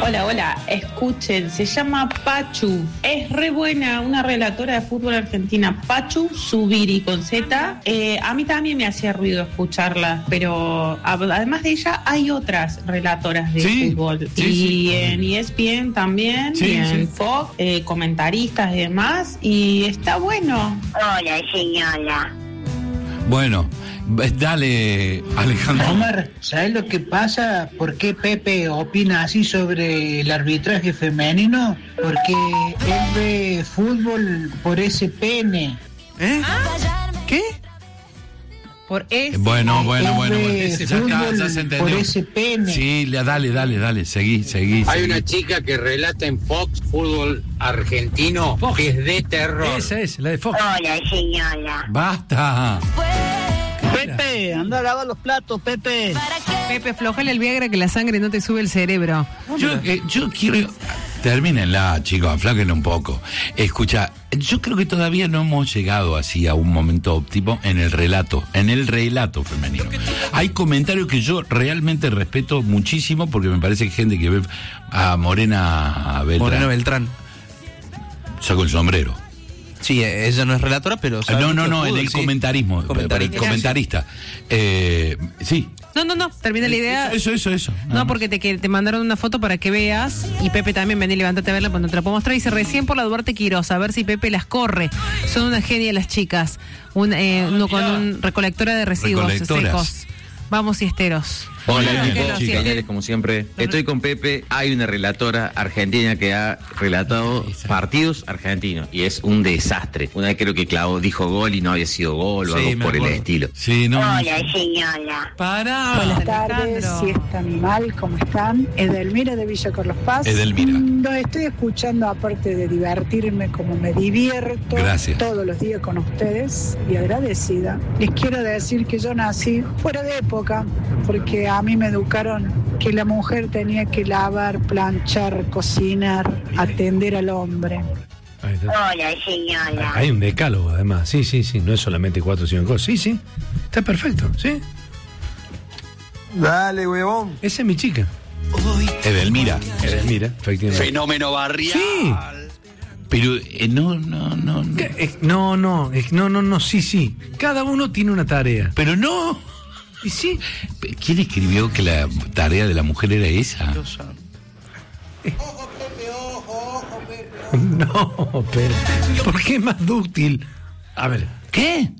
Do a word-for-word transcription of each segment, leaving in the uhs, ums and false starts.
Hola, hola, escuchen, se llama Pachu, es re buena, una relatora de fútbol argentina, Pachu Zubiri con Z. Eh, a mí también me hacía ruido escucharla, pero además de ella hay otras relatoras de sí, fútbol. Sí, y sí. en E S P N también, Sí, y en sí. Fox, eh, comentaristas y demás, y está bueno. Hola, señora. Bueno, dale, Alejandro. Omar, ¿sabes lo que pasa? ¿Por qué Pepe opina así sobre el arbitraje femenino? Porque él ve fútbol por ese pene. ¿Eh? ¿Qué? Por ese. Bueno, bueno, Él bueno, ve bueno. Ya está, fútbol ya se por entendió. ese pene. Sí, le- dale, dale, dale, seguí, seguí. Hay seguí. una chica que relata en Fox fútbol argentino Fox. que es de terror. Esa es, la de Fox. Hola, señora. Basta. Pepe, anda a lavar los platos, Pepe. Pepe, flojale el Viagra que la sangre no te sube el cerebro. Yo, eh, yo quiero... Termínenla, chicos, afláquenla un poco. Escucha, yo creo que todavía no hemos llegado así a un momento óptimo en el relato, en el relato femenino. Hay comentarios que yo realmente respeto muchísimo porque me parece que gente que ve a Morena Beltrán... Morena Beltrán. Saco el sombrero. Sí, ella no es relatora, pero... sabe No, no, mucho no, en fútbol, el sí. comentarismo. Comentarista. Comentarista. Eh, sí. No, no, no, termina la idea. Eso, eso, eso. nada No, más. porque te, que te mandaron una foto para que veas y Pepe también, vení, levántate a verla cuando te la puedo mostrar. Dice, recién por la Duarte Quiroz, a ver si Pepe las corre. Son una genia las chicas. Un, eh, uno con un recolectora de residuos Recolectoras. secos. Vamos y esteros. Hola, Bueno, equipo, que los chicas. geniales siete- como siempre. Estoy con Pepe. Hay una relatora argentina que ha relatado partidos argentinos y es un desastre. Una vez creo que clavó, dijo gol y no había sido gol o Sí, algo me por el acuerdo. estilo. Sí, no. Hola, señora. Para. Buenas tardes, siesta animal, ¿cómo están? Edelmira de Villa Carlos Paz. Edelmira. Mm, Los estoy escuchando, aparte de divertirme como me divierto Gracias. todos los días con ustedes y agradecida. Les quiero decir que yo nací fuera de época, porque a mí me educaron que la mujer tenía que lavar, planchar, cocinar, atender al hombre. Ahí está. Hola, señora. Hay un decálogo, además. Sí, sí, sí. No es solamente cuatro o cinco cosas. Sí, sí. Está perfecto, ¿sí? Dale, huevón. Esa es mi chica. Edelmira. Mira, efectivamente. Fenómeno barrial. Sí. Pero eh, no, no, no, no. Que- eh, No, no, eh, no, no, no, sí, sí. Cada uno tiene una tarea. Pero no. Y sí. ¿Quién escribió que la tarea de la mujer era esa? No, pero. ¿Por qué es más dúctil? A ver. ¿Qué?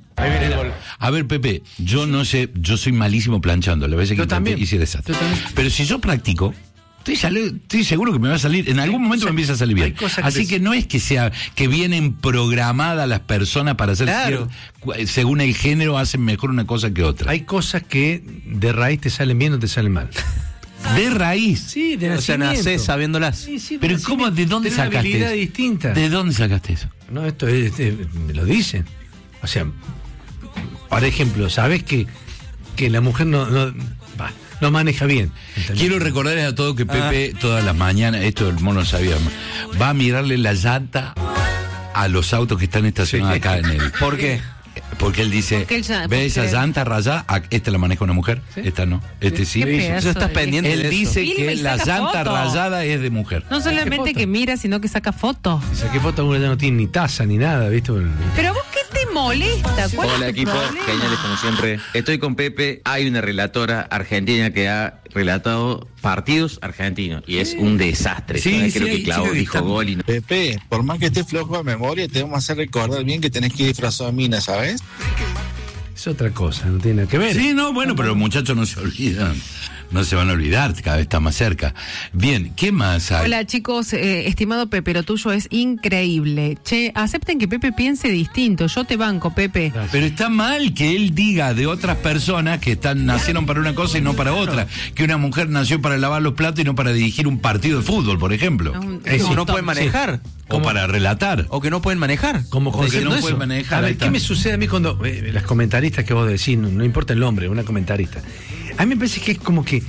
A ver, Pepe, yo no sé, yo soy malísimo planchando, la veces que Yo intenté también. hice desastre. Yo también. Pero si yo practico, estoy, sale- estoy seguro que me va a salir, en algún momento me empieza a salir bien. hay cosas que Así te- que no es que sea que vienen programadas las personas para hacer Claro. cier- según el género hacen mejor una cosa que otra. Hay cosas que de raíz te salen bien o te salen mal. De raíz. Sí, de O sea, nacimiento. nacés sabiéndolas. Sí, sí, de Pero nacimiento. ¿cómo, de dónde Tenés una sacaste habilidad eso? distinta. ¿De dónde sacaste eso? No, esto es, eh, me lo dicen. O sea, por ejemplo, sabes que, que la mujer no, no, va, no maneja bien. ¿entendés? Quiero recordarles a todos que Pepe todas las mañanas, esto el mono sabía, va a mirarle la llanta a los autos que están estacionados Sí. acá en el... ¿Por qué? Porque él dice, Porque él ya- ve esa porque- llanta rayada, ah, esta la maneja una mujer, esta no, este sí. Qué pedazo Tú estás de- pendiente Él de eso. dice Filma que y la saca llanta foto. rayada es de mujer. No solamente foto? que mira, sino que saca fotos. Saqué foto, uno ya no tiene ni taza ni nada, ¿viste? Pero vos, ¿qué te molesta? ¿Cuál Hola, es tu equipo, problema? geniales como siempre. Estoy con Pepe. Hay una relatora argentina que ha relatado partidos argentinos y es un desastre. Sí, Una vez sí, creo hay que clavó, chicas que dijo están- gol y no. Pepe, por más que estés flojo de memoria, te vamos a hacer recordar bien que tenés que ir disfrazado de mina, ¿sabes? Es otra cosa, no tiene nada que ver. Sí, no, bueno, pero los muchachos no se olvidan, no se van a olvidar, cada vez está más cerca. Bien, ¿qué más hay? Hola chicos, eh, estimado Pepe, lo tuyo es increíble. Che, acepten que Pepe piense distinto. Yo te banco, Pepe. Pero está mal que él diga de otras personas que están nacieron para una cosa y no para otra. Que una mujer nació para lavar los platos y no para dirigir un partido de fútbol, por ejemplo. No, Eh, si no, no pueden manejar. O para relatar. O que no pueden manejar. Como Porque diciendo no eso. puede manejar, A ver, ahí ¿qué está. me sucede a mí cuando eh, las comentaristas que vos decís, no, no importa el nombre, una comentarista? A mí me parece que es como que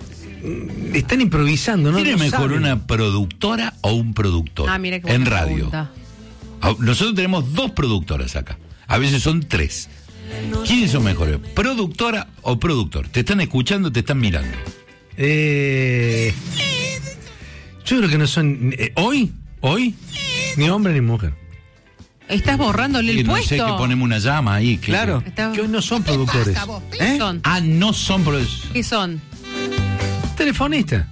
mm, están improvisando, ¿no? ¿Quién es No mejor, saben. una productora o un productor? Ah, mira qué en buena radio. pregunta. Ah, Nosotros tenemos dos productoras acá. A veces son tres. ¿Quiénes son mejores? ¿Productora o productor? Te están escuchando, te están mirando. Eh, Yo creo que no son, eh, hoy, hoy, ni hombre ni mujer. Estás borrándole el Y no puesto. sé, que ponemos una llama ahí. Que, Claro, Está- que hoy no son productores. ¿Qué ¿Eh? son? Ah, no son productores. ¿Qué son? Telefonista.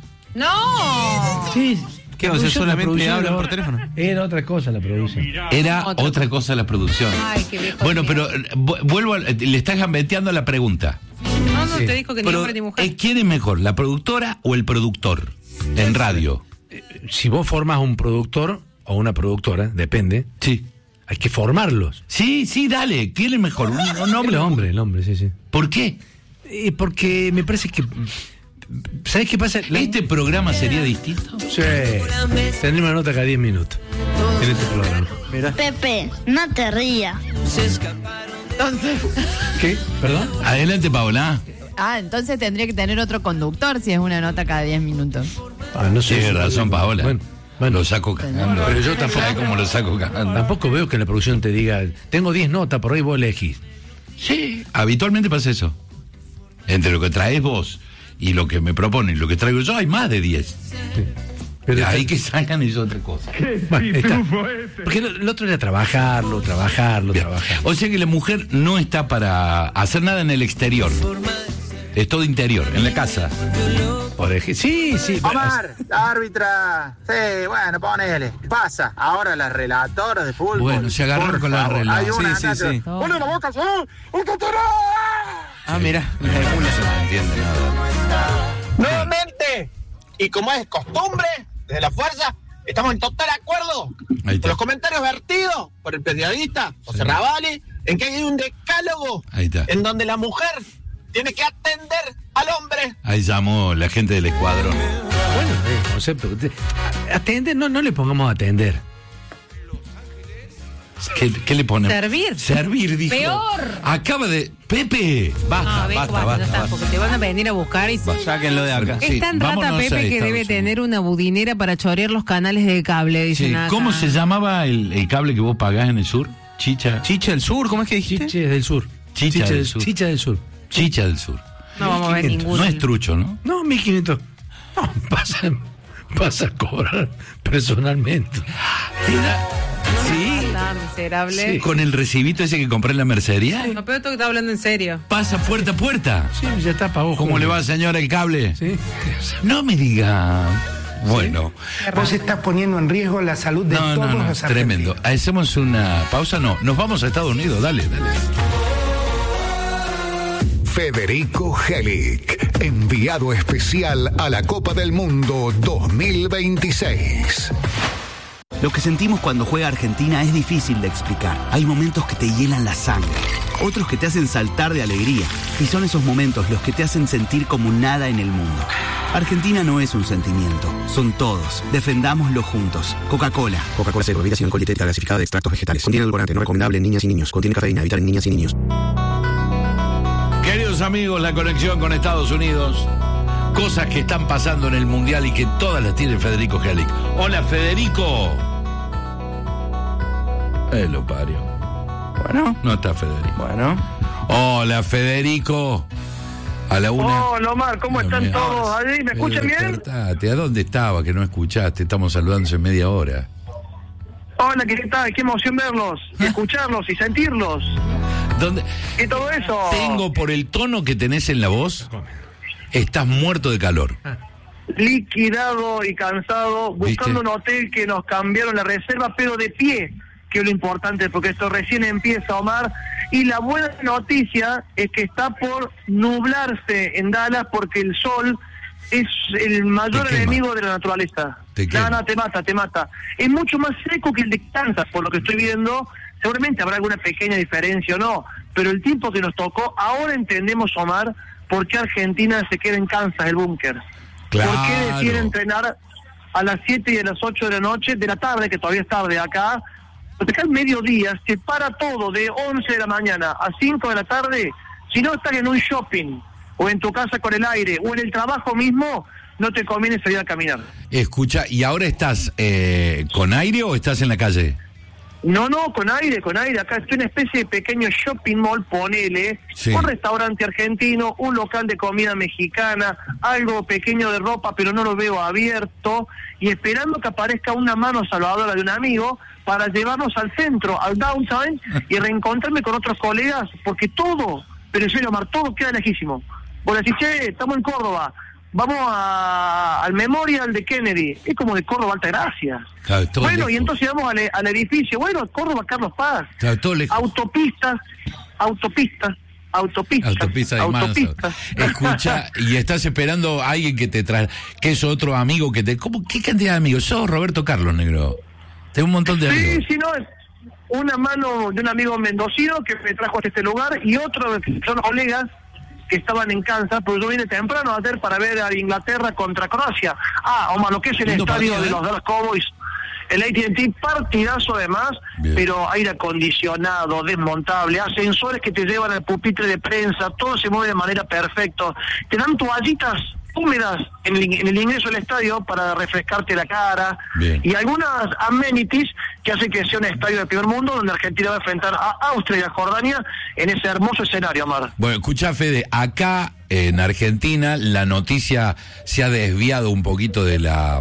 ¡No! Sí. ¿Qué? La O sea, producción- la solamente producción hablan era- por teléfono. Era otra cosa la producción. Era Otra otra, cosa la producción. Ay, qué viejo Bueno, de pero eh, vu- vuelvo, a- le estás gambeteando la pregunta. No, no, Sí. te dijo que ni Pero, hombre ni mujer. eh, ¿quién es mejor, la productora o el productor en radio? Si vos formas un productor o una productora, depende, Sí. hay que formarlos. Sí, sí, dale. ¿Quién es mejor? ¿Un, un hombre? El hombre, el hombre, sí, sí. ¿Por qué? Eh, porque me parece que... ¿Sabes qué pasa? La- ¿Este programa sería distinto? Sí. Tendremos una nota cada diez minutos en este programa. Mira. Pepe, no te rías. Entonces, ¿Qué? ¿Perdón? Adelante, Paola. ah, entonces tendría que tener otro conductor si es una nota cada diez minutos. Ah, no sé. Tiene razón, Paola. Bueno, bueno. Lo saco cagando. Pero yo tampoco- ¿Sabes cómo lo saco cagando? Tampoco veo que la producción te diga, tengo diez notas, por ahí vos elegís. Sí, habitualmente pasa eso. Entre lo que traes vos y lo que me proponen, lo que traigo yo, hay más de diez. Pero De ahí está- que salgan es otra cosa. Bueno, está. Porque lo, lo otro era trabajarlo, trabajarlo, Bien. trabajar. O sea que la mujer no está para hacer nada en el exterior. Es todo interior, en la casa. Por ej- sí, sí. Omar, la árbitra. Sí, bueno, ponele. Pasa. Ahora las relatoras de fútbol. Bueno, se agarraron Por con la favor. relata. Hay una Sí, sí, acá sí. que- ¡Ponle la boca, sí! ¡Un tatara! Ah, mira. No se me entiende nada. Nuevamente, y como es costumbre, desde la fuerza, estamos en total acuerdo Ahí con está. los comentarios vertidos por el periodista José Ravali, en que hay un decálogo Ahí está. en donde la mujer tiene que atender al hombre. Ahí llamó la gente del escuadrón. Bueno, el concepto. Te- Atender, no, no le pongamos a atender. ¿Qué, qué le ponen? Servir. Servir, dijo. Peor. Acaba de... Pepe, basta, No, ven, basta, basta, basta, no está, basta. porque te van a venir a buscar y... Sáquenlo de acá. Es Sí, tan rata vámonos a Pepe que Estados debe Unidos. tener una budinera para chorear los canales de cable, dicen Sí, acá. ¿cómo se llamaba el, el cable que vos pagás en el sur? Chicha. Chicha del Sur, ¿cómo es que dijiste? Chicha del sur. Chicha del sur. Chicha del sur. Chicha del sur. No vamos a ver ninguno. No es trucho, ¿no? No, mil quinientos. No, pasa, pasa a cobrar personalmente. Sí. Está miserable. Sí. Con el recibito ese que compré en la mercería. No, pero esto que está hablando en serio. Pasa puerta a puerta. Sí, ya está, pagó. ¿Cómo junio. le va, señora, el cable? Sí. No me diga. Bueno. Vos estás poniendo en riesgo la salud de No, todos no, no. los Tremendo. argentinos. Hacemos una pausa. No, nos vamos a Estados Unidos. Dale, dale. Federico Helic, enviado especial a la Copa del Mundo dos mil veintiséis. Lo que sentimos cuando juega Argentina es difícil de explicar. Hay momentos que te hielan la sangre, otros que te hacen saltar de alegría. Y son esos momentos los que te hacen sentir como nada en el mundo. Argentina no es un sentimiento, son todos. Defendámoslo juntos. Coca-Cola. Coca-Cola Cero, bebida sin alcohol dietética gasificada de extractos vegetales. Contiene edulcorante, no recomendable en niñas y niños. Contiene cafeína, evitar en niñas y niños. Queridos amigos, la conexión con Estados Unidos. Cosas que están pasando en el Mundial y que todas las tiene Federico Helic. Hola, Federico. Eh, lo parió. Bueno. No está Federico. Bueno. Hola, Federico. A la una. Hola, Omar, ¿cómo Dios están mío. todos ahí? ¿Me escuchan Pero bien? despertate. ¿A dónde estaba que no escuchaste? Estamos saludándose media hora. Hola, ¿qué tal? Qué emoción verlos, y escucharlos y sentirlos. ¿Dónde? Y todo eso. Tengo por el tono que tenés en la voz, estás muerto de calor. Liquidado y cansado, buscando un hotel que nos cambiaron la reserva, pero de pie, que es lo importante, porque esto recién empieza, Omar. Y la buena noticia es que está por nublarse en Dallas porque el sol es el mayor enemigo de la naturaleza. Te No, no, te mata, te mata. Es mucho más seco que el de Kansas, por lo que estoy viendo. Seguramente habrá alguna pequeña diferencia o no, pero el tiempo que nos tocó, ahora entendemos, Omar, por qué Argentina se queda en Kansas, el búnker. Claro. ¿Por qué deciden entrenar a las siete y a las ocho de la noche, de la tarde, que todavía es tarde acá? Porque acá al mediodía se para todo de once de la mañana a cinco de la tarde. Si no estás en un shopping, o en tu casa con el aire, o en el trabajo mismo, no te conviene salir a caminar. Escucha, ¿y ahora estás eh, con aire o estás en la calle? No, no, con aire, con aire. Acá estoy en una especie de pequeño shopping mall, ponele, Sí. un restaurante argentino, un local de comida mexicana, algo pequeño de ropa, pero no lo veo abierto, y esperando que aparezca una mano salvadora de un amigo para llevarnos al centro, al downtown, y reencontrarme con otros colegas, porque todo, pero en serio, Omar, todo queda lejísimo. Vos decís, che, estamos en Córdoba, vamos a, al Memorial de Kennedy, es como de Córdoba, Altagracia. Claro, todo Bueno, lejos. y entonces vamos al, al edificio, bueno, Córdoba, Carlos Paz, Claro, todo lejos. autopistas, autopistas, autopistas, Autopista de Manso. autopistas. Escucha, y estás esperando a alguien que te trae, que es otro amigo que te... ¿Cómo, ¿Qué cantidad de amigos? Sos Roberto Carlos, negro. Tengo un montón de Sí, amigos. sí, no, es una mano de un amigo mendocino que me trajo a este lugar y otro que son colegas que estaban en Kansas, pero yo vine temprano a hacer para ver a Inglaterra contra Croacia. Ah, Omar, lo que es el Lindo estadio partido, de ¿eh? los Dallas Cowboys, el A T and T, partidazo además, Bien. pero aire acondicionado, desmontable, ascensores que te llevan al pupitre de prensa, todo se mueve de manera perfecta. Te dan toallitas húmedas en el, en el ingreso al estadio para refrescarte la cara. Bien. Y algunas amenities que hacen que sea un estadio de primer mundo donde Argentina va a enfrentar a Austria y a Jordania en ese hermoso escenario, Omar. Bueno, escucha, Fede, acá en Argentina la noticia se ha desviado un poquito de la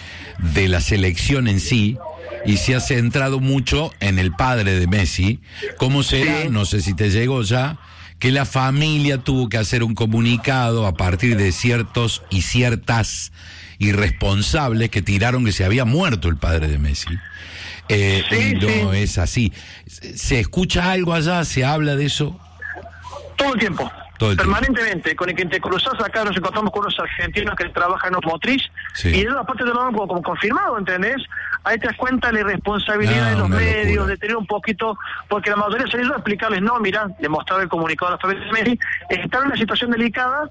de la selección en sí y se ha centrado mucho en el padre de Messi. ¿Cómo será? Sí. No sé si te llegó ya, que la familia tuvo que hacer un comunicado a partir de ciertos y ciertas irresponsables que tiraron que se había muerto el padre de Messi. Eh, Sí, y no sí. es así. ¿Se escucha algo allá? ¿Se habla de eso? Todo el tiempo. Todo el tiempo. Permanentemente, con el que te cruzas acá nos encontramos con unos argentinos que trabajan en automotriz Sí. y ellos aparte te lo dan como, como confirmado, ¿entendés? Ahí te das cuenta de la irresponsabilidad No, de los una medios, locura. de tener un poquito, porque la mayoría se les va a explicarles, no, mira, le mostraba el comunicado a la familia de Messi, están en una situación delicada,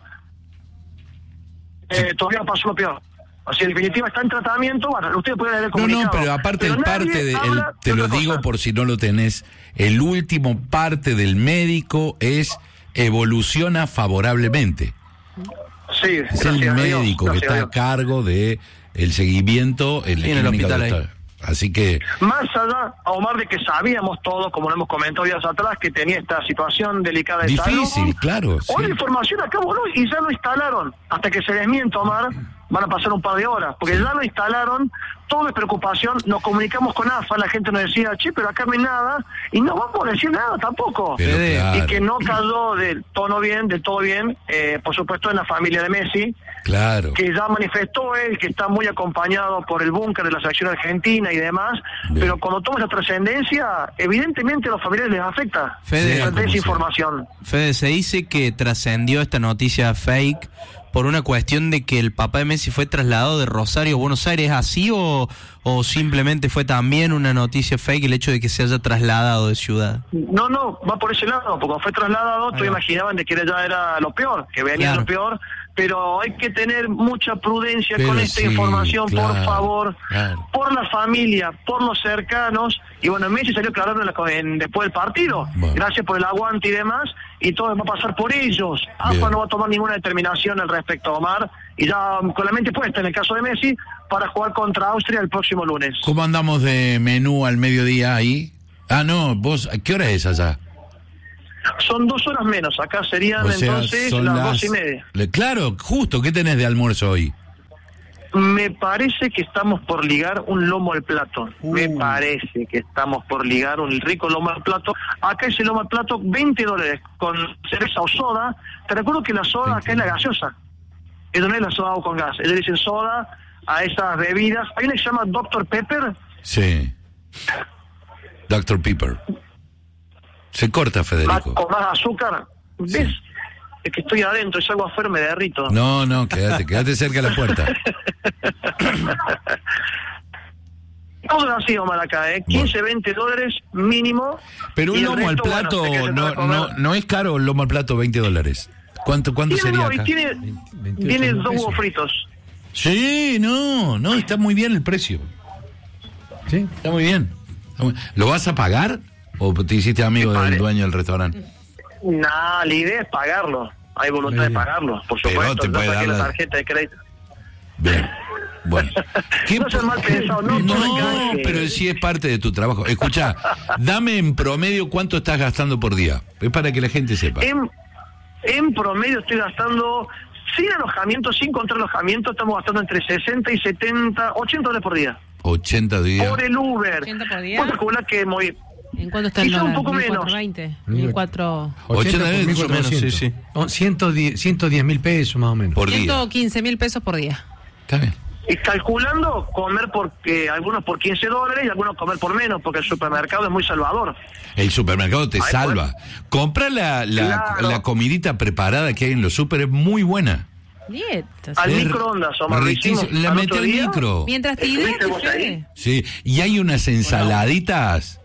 eh, todavía no pasó lo peor. O sea, en definitiva está en tratamiento, bueno, ustedes pueden leer el No, comunicado. no, pero aparte el nadie parte de, el- habla te de lo otra digo cosa. por si no lo tenés, el último parte del médico es evoluciona favorablemente. Sí, Es gracias el a Dios, médico que gracias a está a Dios. cargo de el seguimiento en la Sí, en el clínica hospital de ahí. Doctor. Así que Más allá, Omar, de que sabíamos todos, como lo hemos comentado días atrás, que tenía esta situación delicada de difícil, salud. claro. Hoy la Sí. información acá voló y ya lo instalaron. Hasta que se desmienta, Omar, van a pasar un par de horas. Porque ya lo instalaron, todo es preocupación. Nos comunicamos con A F A, la gente nos decía, che, pero acá no hay nada. Y no vamos a decir nada tampoco. Pero Fede, claro, Y que no cayó del tono bien, del todo bien, eh, por supuesto, en la familia de Messi, claro. que ya manifestó él que está muy acompañado por el búnker de la selección argentina y demás, Bien. pero cuando toma esa trascendencia, evidentemente a los familiares les afecta Fede, esa como sea. desinformación. Fede, se dice que trascendió esta noticia fake por una cuestión de que el papá de Messi fue trasladado de Rosario a Buenos Aires, ¿así o, o simplemente fue también una noticia fake el hecho de que se haya trasladado de ciudad? No, no, va por ese lado, porque fue trasladado, todos va. imaginaban de que ya era lo peor, que venía Claro. lo peor, pero hay que tener mucha prudencia Pero con esta sí, información, por claro, favor, claro. por la familia, por los cercanos, y bueno, Messi salió aclarando en la- en- después del partido, Bueno. gracias por el aguante y demás, y todo va a pasar por ellos. A F A Bien. no va a tomar ninguna determinación al respecto, Omar, y ya con la mente puesta en el caso de Messi, para jugar contra Austria el próximo lunes. ¿Cómo andamos de menú al mediodía ahí? Ah, no, vos, ¿a qué hora es allá? Son dos horas menos, acá serían O sea, entonces son las, las dos y media. Le- Claro, justo, ¿qué tenés de almuerzo hoy? Me parece que estamos por ligar un lomo al plato. Uh. Me parece que estamos por ligar un rico lomo al plato. Acá ese lomo al plato, veinte dólares, con cerveza o soda. Te recuerdo que la soda acá es la gaseosa. Eso no es la soda o con gas. Ellos dicen soda a esas bebidas. Hay una que se llama doctor Pepper. Sí. doctor Pepper. Se corta, Más, Federico. con más azúcar. ¿Ves? Es que estoy adentro y salgo afuera me derrito. No, no, quédate, quédate cerca de la puerta. Todo así, Omar, acá, ¿eh? quince, veinte dólares mínimo. Pero un Y el lomo al resto, bueno, plato, te quedas no, a comer. no, no es caro el lomo al plato, veinte dólares. ¿Cuánto, cuánto Tiene, sería no, y acá? tiene, veintiocho tiene mil dos pesos. huevos fritos. Sí, no, no, está muy bien el precio. ¿Sí? Está muy bien. Está muy- ¿Lo vas a pagar o te hiciste amigo Me del pare- dueño del restaurante? Nah, la idea es pagarlo. Hay voluntad de Bien. pagarlo, por Pero supuesto. te Yo puede saqué dar la la- tarjeta de crédito. Bien. Bueno. ¿Qué no seas mal pensado, no, no todo enganche. pero sí es parte de tu trabajo. Escucha, dame en promedio cuánto estás gastando por día. Es para que la gente sepa. En, en promedio estoy gastando, sin alojamiento, sin contar alojamiento, estamos gastando entre sesenta y setenta, ochenta dólares por día. ochenta días. Por el Uber. ¿ochenta por día? Vos calculás que muy... ¿En cuánto está el Quizá dólar? un poco mil menos. cuatrocientos veinte, mil cuatrocientos ochenta por mil cuatrocientos. sí, sí. Oh, ciento diez mil pesos más o menos. Por día. ciento quince mil pesos por día. Está bien. Y calculando, comer por eh, algunos por quince dólares y algunos comer por menos, porque el supermercado es muy salvador. El supermercado te Ay, salva. Compra la, la, Claro. la comidita preparada que hay en los super, es muy buena. Dietas. Al Es microondas, Omar, lo riquísimo. hicimos La al metí otro al día. micro. Mientras te ¿Estuviste ideas, vos ahí? Sí, y hay unas ensaladitas,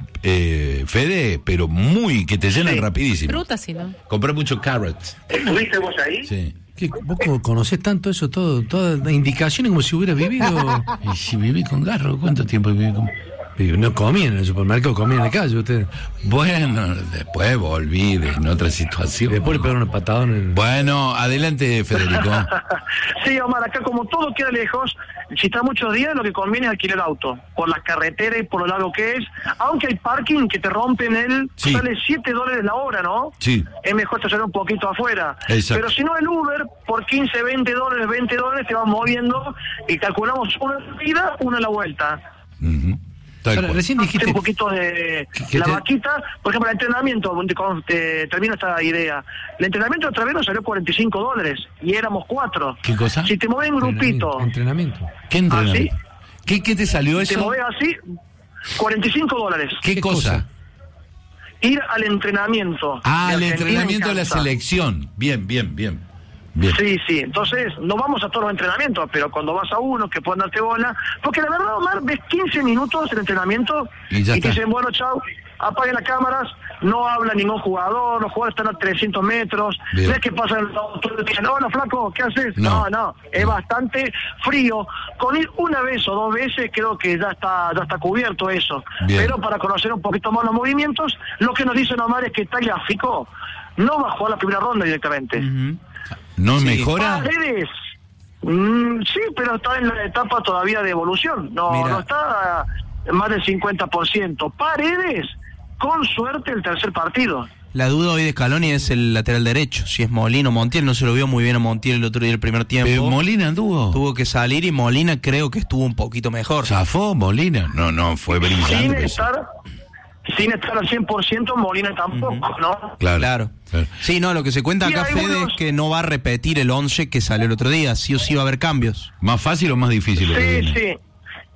eh, Fede, pero muy, que te llenan Sí. rapidísimo. frutas, sí, ¿no? Compré muchos carrots. ¿Estuviste vos ahí? Sí. ¿Qué? ¿Vos co- conocés tanto eso, todo, todas las indicaciones como si hubiera vivido? Y si viví con Garro, ¿cuánto tiempo viví con...? Pero no comían en el supermercado, comían en la calle ustedes. Bueno, después volví de- en otra situación. Después le pegaron una patada en el... Bueno, adelante, Federico. Sí, Omar, acá como todo queda lejos, si está muchos días lo que conviene es alquilar auto, por las carreteras y por lo largo que es, aunque hay parking que te rompen el, Sí. sale siete dólares la hora, ¿no? Sí. Es mejor estacionar un poquito afuera. Exacto. Pero si no el Uber, por quince, veinte dólares, veinte dólares te vas moviendo y calculamos una ida, una a la vuelta. Ujú. Tal Ahora, cual. recién dijiste... Un poquito de que la te- vaquita, por ejemplo, el entrenamiento, te, te- termino esta idea. El entrenamiento otra vez nos salió cuarenta y cinco dólares y éramos cuatro. ¿Qué cosa? Si te mueves en grupito, Entrenamiento. ¿Qué entrenamiento? ¿Ah, ¿Qué, ¿Qué te salió te eso? mueves así, cuarenta y cinco dólares. ¿Qué, ¿Qué cosa? cosa? Ir al entrenamiento. Ah, de el Argentina entrenamiento de en la casa. selección. Bien, bien, bien. Bien. Sí, sí, entonces no vamos a todos los entrenamientos, pero cuando vas a uno que pueden darte bola, porque la verdad, Omar, ves quince minutos el entrenamiento Y ya te está. dicen, bueno, chao, apaguen las cámaras, no habla ningún jugador, los jugadores están a trescientos metros, Bien. ves que pasa el auto y te dicen, hola flaco, ¿qué haces? No. No, no, es bastante frío. Con ir una vez o dos veces creo que ya está ya está cubierto eso. Bien. Pero para conocer un poquito más los movimientos, lo que nos dicen, Omar, es que Tagliafico no va a jugar la primera ronda directamente. ¿No mejora? Paredes, mm, sí, pero está en la etapa todavía de evolución. No, Mira. no está en más del cincuenta por ciento. Paredes, con suerte, el tercer partido. La duda hoy de Scaloni es el lateral derecho. Si es Molina o Montiel, no se lo vio muy bien a Montiel el otro día el primer tiempo. Pero Molina anduvo. Tuvo que salir y Molina creo que estuvo un poquito mejor. ¿Zafó Molina? No, no, fue Sin brillante. pero- estar, sin estar al cien por ciento, Molina tampoco, ¿no? Claro. Claro. claro. Sí, no, lo que se cuenta Y acá, hay Fede, unos- es que no va a repetir el once que salió el otro día. Sí o sí va a haber cambios. ¿Más fácil o más difícil? lo que Sí, viene? sí.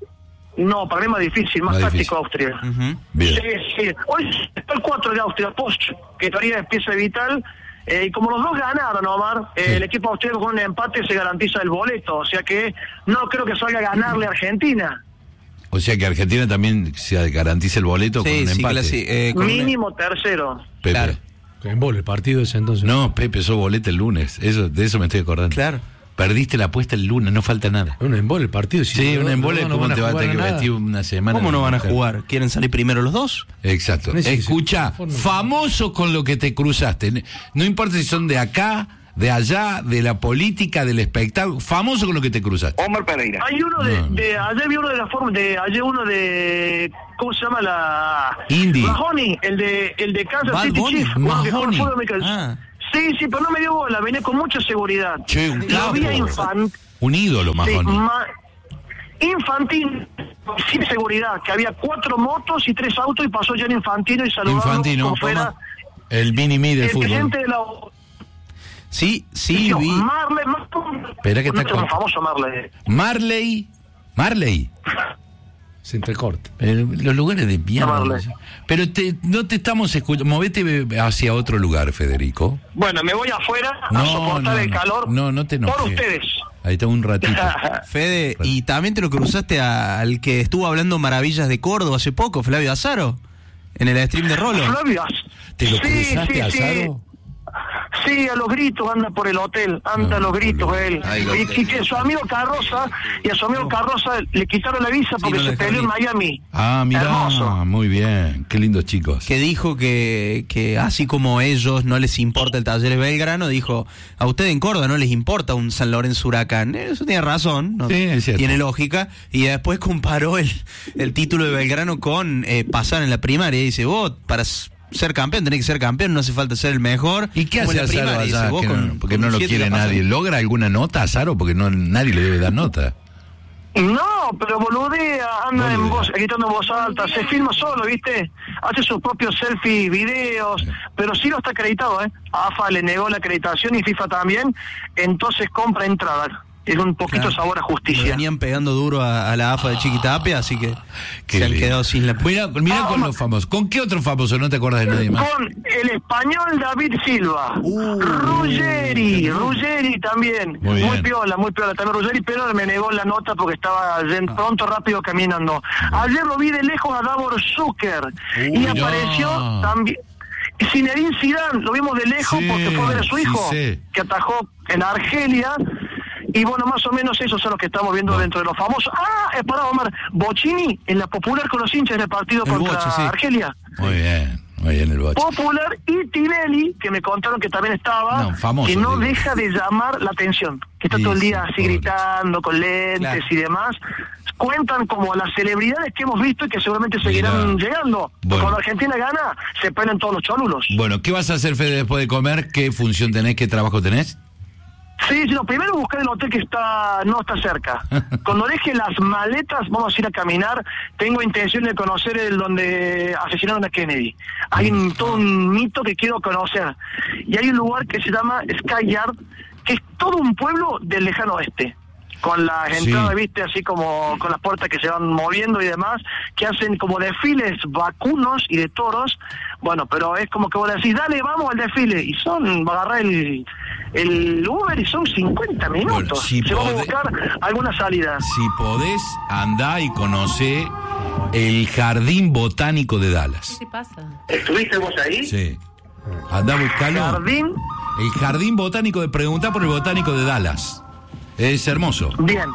No, para mí es más difícil, más, Más táctico difícil. Austria. Ujú. Bien. Sí, sí. Hoy está el cuatro de Austria, Post, que todavía es pieza vital. Eh, y como los dos ganaron, Omar, eh, Sí. el equipo austríaco con un empate se garantiza el boleto. O sea que no creo que salga a ganarle a Argentina. O sea que Argentina también se garantiza el boleto con Sí, un sí, empate. clasi- eh, con una- Mínimo tercero. Pepe. Claro. En bola, el partido ese entonces. No, Pepe, sos boleta el lunes. Eso, de eso me estoy acordando. Claro. Perdiste la apuesta el lunes, no falta nada. Un embole el partido. si Sí, no- un embole, no, no ¿cómo van a te va a jugar tener que nada. vestir una semana? ¿Cómo no van a mujer? jugar? ¿Quieren salir primero los dos? Exacto. No, sí, sí, Escucha, sí. famoso con lo que te cruzaste. No importa si son de acá, de allá, de la política, del espectáculo. Famoso con lo que te cruzaste. Omar Pereira. Hay uno de, No, no. de ayer vi uno de la forma, de ayer uno de, ¿cómo se llama la? Indy. Mahoney, el de, el de Kansas Bad City Bunny. Chiefs. uno que juega Mahoney. fútbol americano. Ah. Sí, sí, pero no me dio bola, vine con mucha seguridad. Che, un Lo capo. vi a Infant, Un ídolo, sí, Mahoney. ma- Infantino, sin seguridad, que había cuatro motos y tres autos y pasó Gianni Infantino y saludó Infantino, como fuera toma. El mini-me del el fútbol. presidente de la... Sí, sí, No, vi. Marley, Mar- Espera que está nuestro con- famoso Marley. Marley. Marley. Se entrecorta. Eh, los lugares de mierda. Marley. Pero te, no te estamos escuchando. Movete hacia otro lugar, Federico. Bueno, me voy afuera a No, soportar no, el no. calor No, no te enojes. por ustedes. Ahí está un ratito. Fede, y también te lo cruzaste a- al que estuvo hablando maravillas de Córdoba hace poco, Flavio Azaro, en el stream de Rolo. Flavio, ¿Te lo sí, cruzaste sí, a sí. Azaro? Sí, a los gritos anda por el hotel, anda a los gritos él. Y, y que su amigo Carroza, y a su amigo Carroza le quitaron la visa porque Sí, no se le peleó en dejaron Miami. Ah, mira, Hermoso. muy bien, qué lindos chicos. Que dijo que, que así como ellos no les importa el Talleres Belgrano, dijo, a ustedes en Córdoba no les importa un San Lorenzo Huracán. Eso tiene razón, ¿no? Sí, es cierto. Tiene lógica. Y después comparó el, el título de Belgrano con eh, pasar en la primaria. Y dice, vos, para ser campeón tenés que ser campeón, no hace falta ser el mejor. ¿Y qué Como hace en la Azaro primaria, allá? dice, vos Que con- no- porque con no un lo siete quiere la pasas. nadie. ¿Logra alguna nota Azaro? Porque no nadie le debe dar nota. No, pero boludea, anda en voz, gritando en voz alta, se filma solo, ¿viste? Hace sus propios selfies, videos, pero sí lo está acreditado, ¿eh? A AFA le negó la acreditación y FIFA también, entonces compra entradas. Es un poquito Claro. sabor a Le justicia. venían pegando duro a, a la AFA de Chiquitapia, así que se han quedado sin la... Mira, mira con los famosos. ¿Con qué otro famoso no te acuerdas de nadie más? Con el español David Silva, Ruggeri, Ruggeri también, Muy muy, bien. piola, muy piola también Ruggeri, pero me negó la nota porque estaba yen- pronto, rápido caminando. Ayer lo vi de lejos a Davor Zucker y Uy, apareció no. también Zinedine Zidane, lo vimos de lejos Sí, porque fue a ver a su sí hijo, sé. que atajó en Argelia. Y bueno, más o menos esos son los que estamos viendo dentro de los famosos. Ah, es para Omar, Bocini en la Popular con los hinchas en el partido El contra Boche, sí. Argelia. Muy bien, muy bien el boche. Popular y Tinelli, que me contaron que también estaba, No, famoso, que no digo. deja de llamar la atención, que está Sí, todo el día sí, así gritando, con lentes Claro. y demás. Cuentan como las celebridades que hemos visto y que seguramente seguirán Mirá. llegando. Bueno. Cuando Argentina gana, se pelean todos los cholulos. Bueno, ¿qué vas a hacer, Fede, después de comer? ¿Qué función tenés? ¿Qué trabajo tenés? Sí, sí, lo primero es buscar el hotel que está no está cerca. Cuando deje las maletas, vamos a ir a caminar. Tengo intención de conocer el donde asesinaron a Kennedy. Hay un, todo un mito que quiero conocer. Y hay un lugar que se llama Sky Yard, que es todo un pueblo del lejano oeste. Con las Sí. entradas, viste, así como con las puertas que se van moviendo y demás, que hacen como desfiles vacunos y de toros. Bueno, pero es como que vos decís, dale, vamos al desfile. Y son, agarrar el, el Uber y son cincuenta minutos. Bueno, si se va a podés- buscar alguna salida. Si podés, andá y conocé el Jardín Botánico de Dallas. ¿Qué pasa? ¿Estuviste vos ahí? Sí. Andá a buscarlo. Jardín. El Jardín Botánico de... Preguntá por el Botánico de Dallas. Es hermoso. Bien.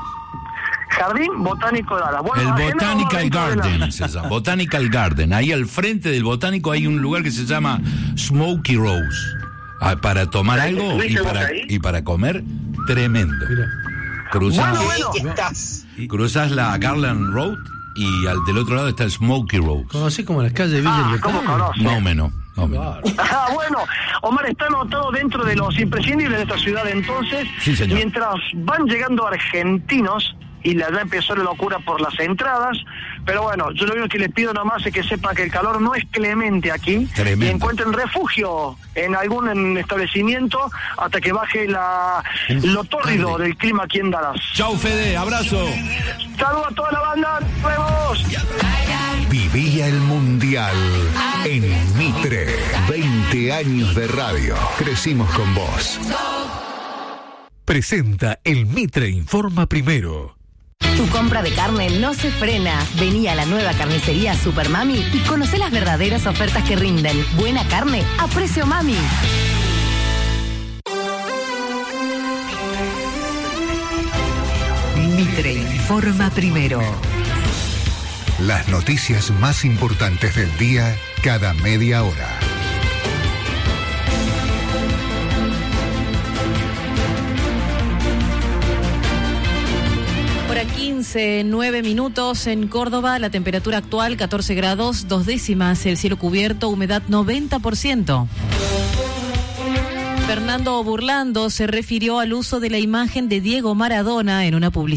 Jardín Botánico de Dallas. Bueno, El ajena Botanical dentro de la- Garden se llama. Botanical Garden. Ahí al frente del Botánico hay un lugar que se llama Smoky Rose. Ah, para tomar algo y ¿Estuviste vos para, ahí? y para comer, tremendo. Cruzás, Bueno, bueno. estás? cruzás la Garland Road y al del otro lado está el Smoky Rose. Conocí como las calles de Villa Ah, del ¿cómo Recado. conoce? Más o menos. Más o menos. Ah, bueno, Omar está anotado dentro de los imprescindibles de esta ciudad entonces, Sí, señor. mientras van llegando argentinos y la ya empezó la locura por las entradas, pero bueno, yo lo único que les pido nomás es que sepa que el calor no es clemente aquí Tremendo. y encuentren refugio en algún en- establecimiento hasta que baje la lo tórrido del clima aquí en Dallas. Chau, Fede. Abrazo. Saludos a toda la banda, nos vemos. Vivía el Mundial en Mitre. veinte años de radio. Crecimos con vos. Presenta el Mitre Informa Primero. Tu compra de carne no se frena. Vení a la nueva carnicería Super Mami y conoce las verdaderas ofertas que rinden. Buena carne a precio mami. Mitre Informa Primero. Las noticias más importantes del día cada media hora. Hora quince, nueve minutos en Córdoba, la temperatura actual catorce grados, dos décimas, el cielo cubierto, humedad noventa por ciento. Fernando Burlando se refirió al uso de la imagen de Diego Maradona en una publicidad.